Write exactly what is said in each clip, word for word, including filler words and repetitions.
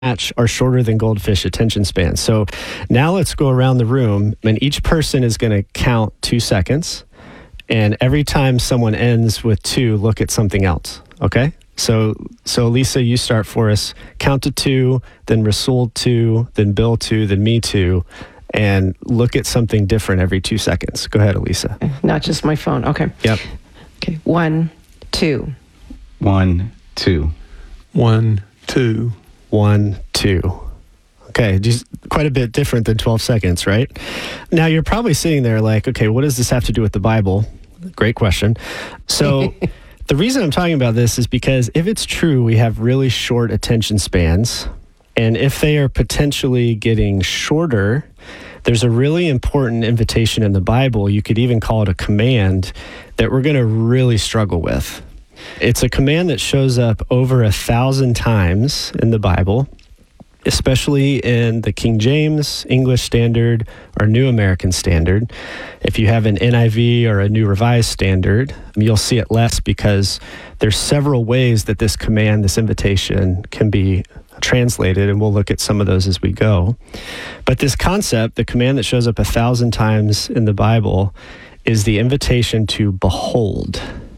match are shorter than goldfish attention spans. So now let's go around the room, and each person is going to count two seconds. And every time someone ends with two, look at something else. Okay? So, so Lisa, you start for us. Count to two, then Rasul two, then Bill two, then me two, and look at something different every two seconds. Go ahead, Elisa. Not just my phone. Okay. Yep. Okay. One, two. One, two. One, two. One, two. Okay, just quite a bit different than twelve seconds, right? Now you're probably sitting there like, okay, what does this have to do with the Bible? Great question. So the reason I'm talking about this is because if it's true, we have really short attention spans. And if they are potentially getting shorter, there's a really important invitation in the Bible. You could even call it a command that we're going to really struggle with. It's a command that shows up over a thousand times in the Bible, especially in the King James, English Standard, or New American Standard. If you have an N I V or a New Revised Standard, you'll see it less because there's several ways that this command, this invitation, can be translated, and we'll look at some of those as we go. But this concept, the command that shows up a thousand times in the Bible, is the invitation to behold.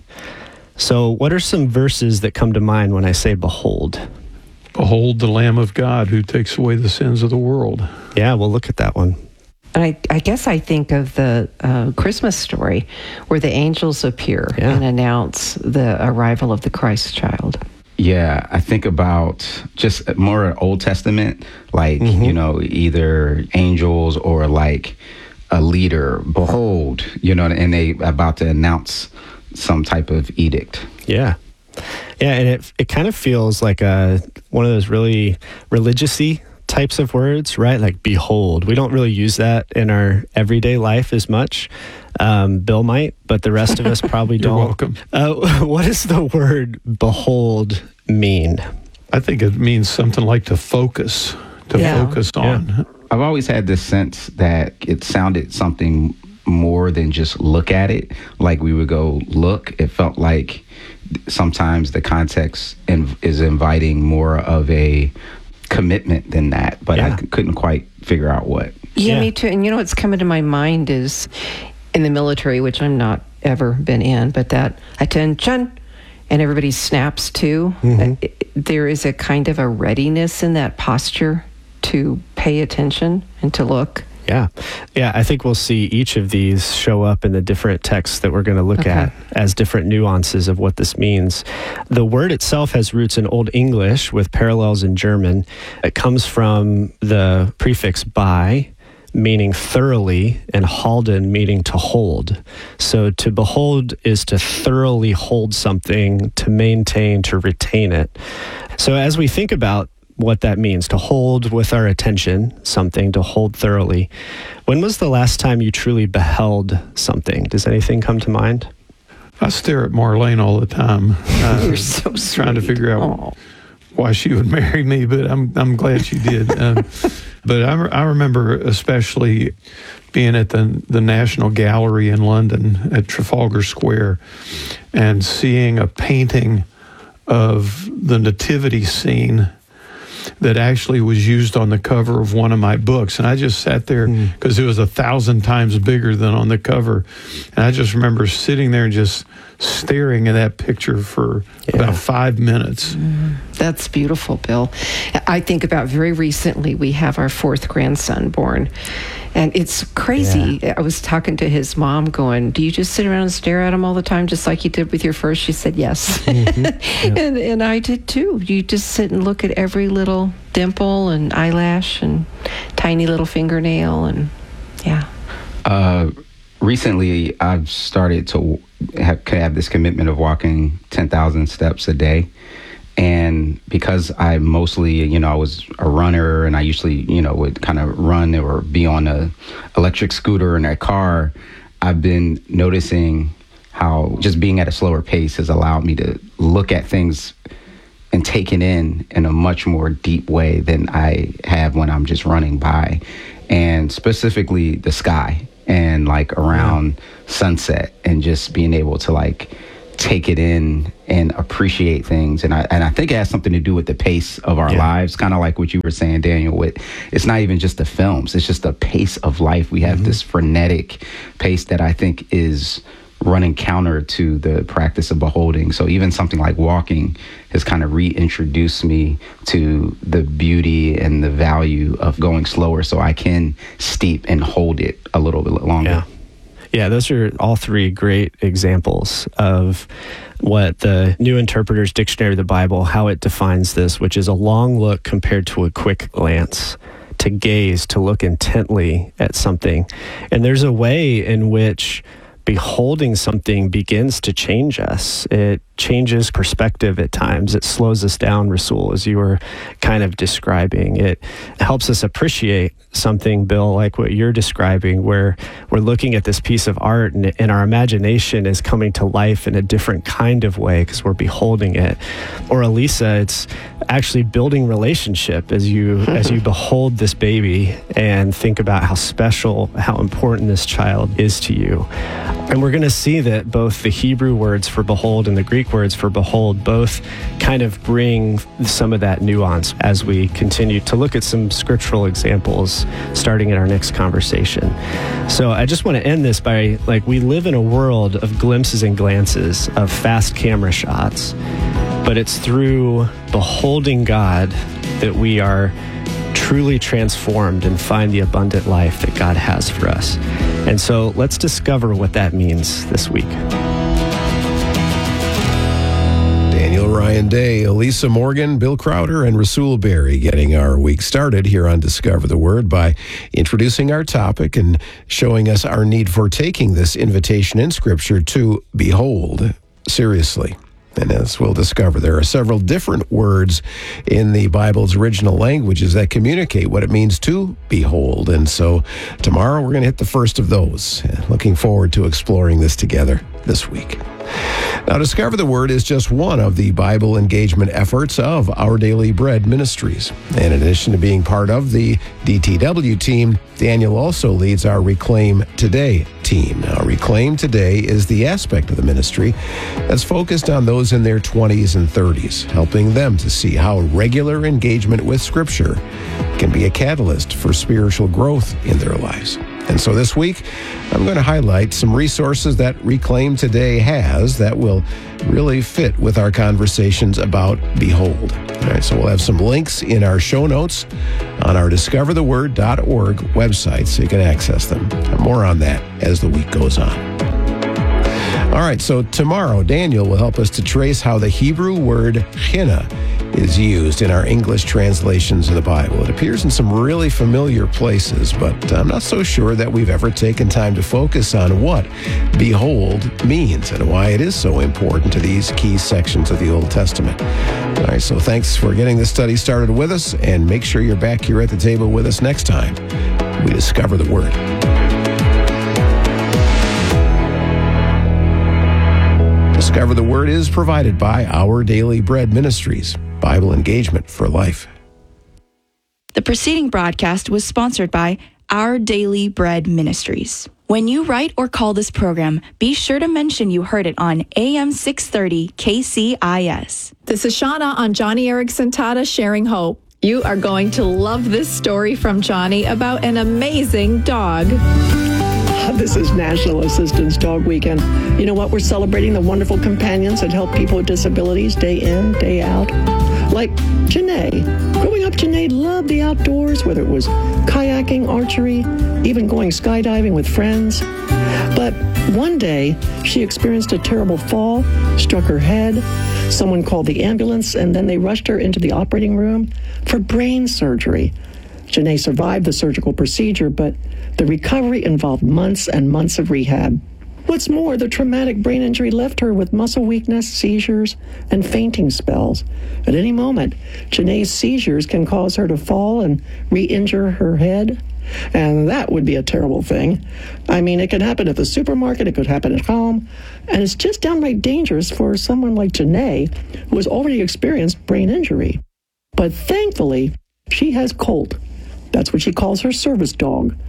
So what are some verses that come to mind when I say behold? Behold the Lamb of God who takes away the sins of the world. Yeah, we'll look at that one. I, I guess I think of the uh, Christmas story where the angels appear Yeah. and announce the arrival of the Christ child. Yeah, I think about just more Old Testament, like, Mm-hmm. you know, either angels or like a leader, behold, you know, and they about to announce some type of edict. Yeah. Yeah, and it it kind of feels like a one of those really religious-y types of words, right? Like behold. We don't really use that in our everyday life as much. Um, Bill might, but the rest of us probably You're don't. welcome. Uh, what does the word behold mean? I think it means something like to focus, to Yeah. focus on. I've always had this sense that it sounded something more than just look at it. Like we would go look. It felt like sometimes the context in, is inviting more of a commitment than that, but Yeah. I c- couldn't quite figure out what. Yeah, Yeah. me too. And you know what's coming to my mind is in the military, which I'm not ever been in, but that attention, and everybody snaps to. Mhm. Uh, There is a kind of a readiness in that posture to pay attention and to look. Yeah. Yeah, I think we'll see each of these show up in the different texts that we're going to look Okay. at as different nuances of what this means. The word itself has roots in Old English with parallels in German. It comes from the prefix by, meaning thoroughly, and halden, meaning to hold. So to behold is to thoroughly hold something, to maintain, to retain it. So as we think about what that means, to hold with our attention something, to hold thoroughly. When was the last time you truly beheld something? Does anything come to mind? I stare at Marlene all the time. Uh, You're so sweet. trying to figure out Aw. why she would marry me, but I'm I'm glad she did. Um, but I, re- I remember especially being at the the National Gallery in London at Trafalgar Square and seeing a painting of the nativity scene that actually was used on the cover of one of my books. And I just sat there because it was a thousand times bigger than on the cover. And I just remember sitting there and just staring at that picture for Yeah. about five minutes. That's beautiful, Bill. I think about very recently, we have our fourth grandson born. And it's crazy. I was talking to his mom going, do you just sit around and stare at him all the time, just like you did with your first? She said, yes. Mm-hmm. and, and I did too. You just sit and look at every little dimple and eyelash and tiny little fingernail. And yeah. Uh, recently, I've started to have, have this commitment of walking ten thousand steps a day. And because I mostly, you know, I was a runner and I usually, you know, would kind of run or be on a electric scooter in a car, I've been noticing how just being at a slower pace has allowed me to look at things and take it in in a much more deep way than I have when I'm just running by. And specifically the sky and like around sunset and just being able to like take it in and appreciate things. And I and I think it has something to do with the pace of our Yeah. lives, kind of like what you were saying, Daniel. With it's not even just the films; it's just the pace of life. We have mm-hmm. this frenetic pace that I think is running counter to the practice of beholding. So even something like walking has kind of reintroduced me to the beauty and the value of going slower, so I can steep and hold it a little bit longer. Yeah. Yeah, those are all three great examples of what the New Interpreter's Dictionary of the Bible, how it defines this, which is a long look compared to a quick glance, to gaze, to look intently at something. And there's a way in which beholding something begins to change us. It changes perspective at times. It slows us down, Rasul, as you were kind of describing. It helps us appreciate something, Bill, like what you're describing, where we're looking at this piece of art and, and our imagination is coming to life in a different kind of way because we're beholding it. Or Elisa, it's actually building relationship as you as you behold this baby and think about how special, how important this child is to you. And we're going to see that both the Hebrew words for behold and the Greek words for behold both kind of bring some of that nuance as we continue to look at some scriptural examples starting in our next conversation. So I just want to end this by, like, we live in a world of glimpses and glances, of fast camera shots, but it's through beholding God that we are truly transformed and find the abundant life that God has for us. And so let's discover what that means this week. Daniel Ryan Day, Elisa Morgan, Bill Crowder, and Rasul Berry getting our week started here on Discover the Word by introducing our topic and showing us our need for taking this invitation in Scripture to behold seriously. And as we'll discover, there are several different words in the Bible's original languages that communicate what it means to behold. And so tomorrow we're going to hit the first of those. Looking forward to exploring this together this week. Now, Discover the Word is just one of the Bible engagement efforts of Our Daily Bread Ministries. And in addition to being part of the D T W team, Daniel also leads our Reclaim Today team. Now, Reclaim Today is the aspect of the ministry that's focused on those in their twenties and thirties, helping them to see how regular engagement with Scripture can be a catalyst for spiritual growth in their lives. And so this week, I'm going to highlight some resources that Reclaim Today has that will really fit with our conversations about Behold. All right, so we'll have some links in our show notes on our discover the word dot org website so you can access them. More on that as the week goes on. All right, so tomorrow, Daniel will help us to trace how the Hebrew word chinah is used in our English translations of the Bible. It appears in some really familiar places, but I'm not so sure that we've ever taken time to focus on what behold means and why it is so important to these key sections of the Old Testament. All right, so thanks for getting this study started with us, and make sure you're back here at the table with us next time we discover the Word. Discover the Word is provided by Our Daily Bread Ministries, Bible engagement for life. The preceding broadcast was sponsored by Our Daily Bread Ministries. When you write or call this program, be sure to mention you heard it on A M six thirty K C I S. This is Shauna on Johnny Erickson Tata Sharing Hope. You are going to love this story from Johnny about an amazing dog. This is National Assistance Dog Weekend. You know what? We're celebrating the wonderful companions that help people with disabilities day in, day out. Like Janae. Growing up, Janae loved the outdoors, whether it was kayaking, archery, even going skydiving with friends. But one day, she experienced a terrible fall, struck her head. Someone called the ambulance, and then they rushed her into the operating room for brain surgery. Janae survived the surgical procedure, but the recovery involved months and months of rehab. What's more, the traumatic brain injury left her with muscle weakness, seizures, and fainting spells. At any moment, Janae's seizures can cause her to fall and re-injure her head. And that would be a terrible thing. I mean, it could happen at the supermarket, it could happen at home, and it's just downright dangerous for someone like Janae, who has already experienced brain injury. But thankfully, she has Colt. That's what she calls her service dog.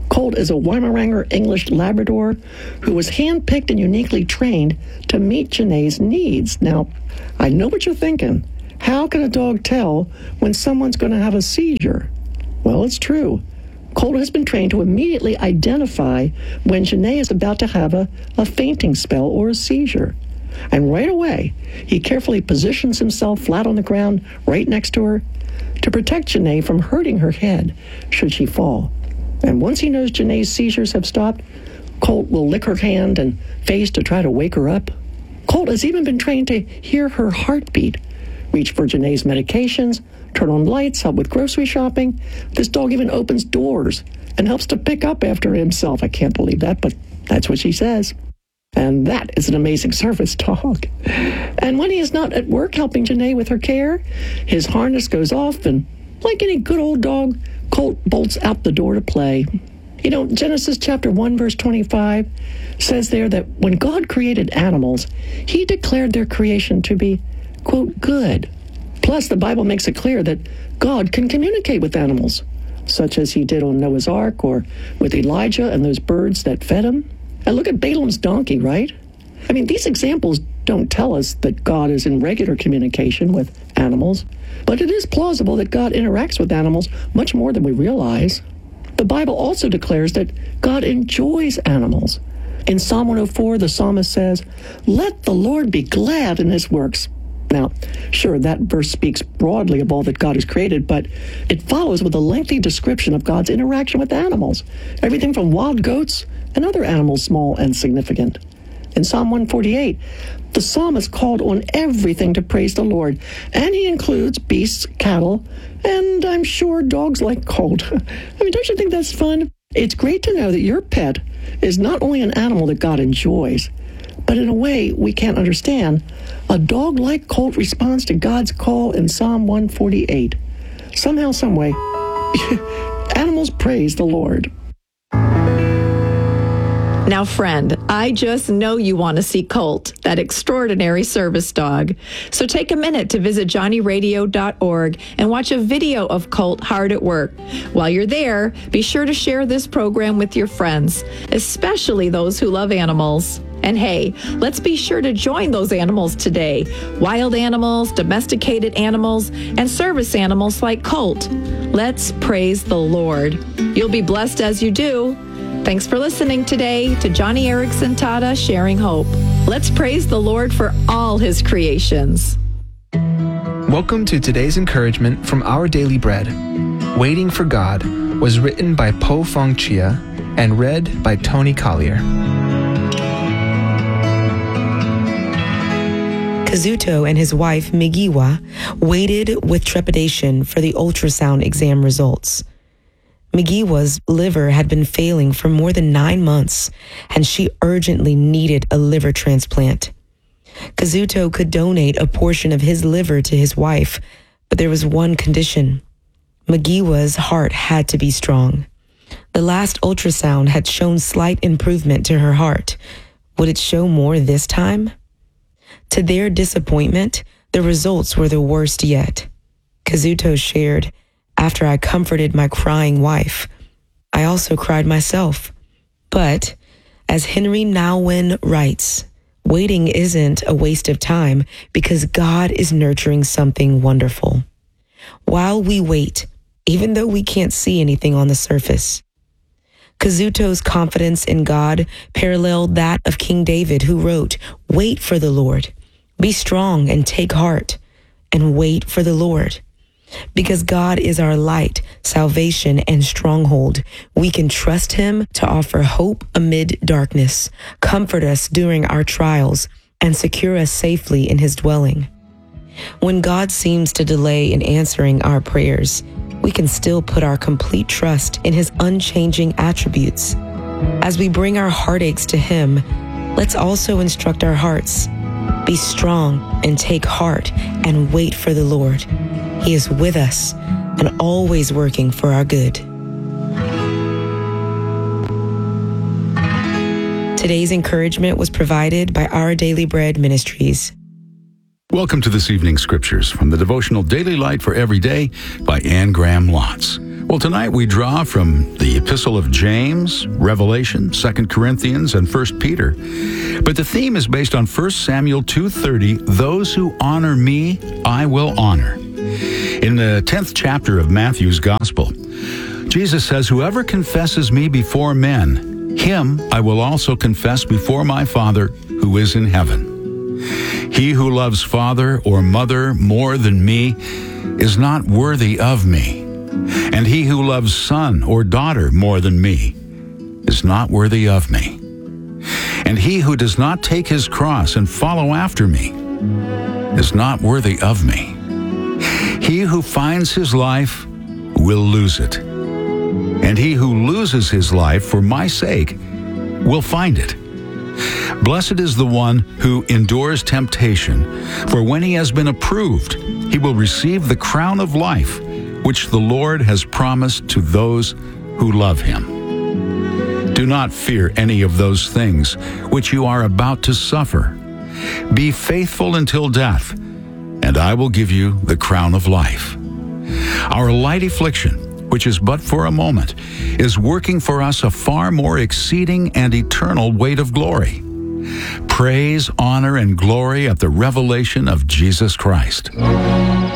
Colt is a Weimaraner English Labrador who was handpicked and uniquely trained to meet Janae's needs. Now, I know what you're thinking. How can a dog tell when someone's going to have a seizure? Well, it's true. Colt has been trained to immediately identify when Janae is about to have a, a fainting spell or a seizure. And right away, he carefully positions himself flat on the ground right next to her to protect Janae from hurting her head should she fall. And once he knows Janae's seizures have stopped, Colt will lick her hand and face to try to wake her up. Colt has even been trained to hear her heartbeat, reach for Janae's medications, turn on lights, help with grocery shopping. This dog even opens doors and helps to pick up after himself. I can't believe that, but that's what she says. And that is an amazing service dog. And when he is not at work helping Janae with her care, his harness goes off, and like any good old dog, Colt bolts out the door to play. You know, Genesis chapter one, verse twenty-five says there that when God created animals, he declared their creation to be, quote, good. Plus, the Bible makes it clear that God can communicate with animals, such as he did on Noah's Ark or with Elijah and those birds that fed him. And look at Balaam's donkey, right? I mean, these examples don't tell us that God is in regular communication with animals, but it is plausible that God interacts with animals much more than we realize. The Bible also declares that God enjoys animals. In Psalm one oh four, the psalmist says, "Let the Lord be glad in his works." Now, sure, that verse speaks broadly of all that God has created, but it follows with a lengthy description of God's interaction with animals, everything from wild goats and other animals small and significant. In Psalm one forty-eight, the psalmist called on everything to praise the Lord, and he includes beasts, cattle, and I'm sure dogs like Colt. I mean, don't you think that's fun? It's great to know that your pet is not only an animal that God enjoys, but in a way we can't understand, a dog like Colt responds to God's call in Psalm one forty-eight. Somehow, someway, animals praise the Lord. Now, friend, I just know you want to see Colt, that extraordinary service dog. So take a minute to visit johnny radio dot org and watch a video of Colt hard at work. While you're there, be sure to share this program with your friends, especially those who love animals. And hey, let's be sure to join those animals today. Wild animals, domesticated animals, and service animals like Colt. Let's praise the Lord. You'll be blessed as you do. Thanks for listening today to Joni Eareckson Tada Sharing Hope. Let's praise the Lord for all his creations. Welcome to today's encouragement from Our Daily Bread. Waiting for God was written by Po Fong Chia and read by Tony Collier. Kazuto and his wife, Migiwa, waited with trepidation for the ultrasound exam results. Migiwa's liver had been failing for more than nine months, and she urgently needed a liver transplant. Kazuto could donate a portion of his liver to his wife, but there was one condition. Migiwa's heart had to be strong. The last ultrasound had shown slight improvement to her heart. Would it show more this time? To their disappointment, the results were the worst yet. Kazuto shared, "After I comforted my crying wife, I also cried myself." But, as Henry Nouwen writes, waiting isn't a waste of time because God is nurturing something wonderful. While we wait, even though we can't see anything on the surface. Kazuto's confidence in God paralleled that of King David, who wrote, "Wait for the Lord. Be strong and take heart, and wait for the Lord." Because God is our light, salvation, and stronghold, we can trust him to offer hope amid darkness, comfort us during our trials, and secure us safely in his dwelling. When God seems to delay in answering our prayers, we can still put our complete trust in his unchanging attributes. As we bring our heartaches to him, let's also instruct our hearts. Be strong and take heart and wait for the Lord. He is with us and always working for our good. Today's encouragement was provided by Our Daily Bread Ministries. Welcome to this evening's scriptures from the devotional Daily Light for Every Day by Anne Graham Lotz. Well, tonight we draw from the Epistle of James, Revelation, Second Corinthians, and First Peter. But the theme is based on First Samuel two thirty, those who honor me, I will honor. In the tenth chapter of Matthew's Gospel, Jesus says, whoever confesses me before men, him I will also confess before my Father who is in heaven. He who loves father or mother more than me is not worthy of me. And he who loves son or daughter more than me is not worthy of me. And he who does not take his cross and follow after me is not worthy of me. He who finds his life will lose it. And he who loses his life for my sake will find it. Blessed is the one who endures temptation, for when he has been approved, he will receive the crown of life, which the Lord has promised to those who love him. Do not fear any of those things which you are about to suffer. Be faithful until death, and I will give you the crown of life. Our light affliction, which is but for a moment, is working for us a far more exceeding and eternal weight of glory. Praise, honor, and glory at the revelation of Jesus Christ.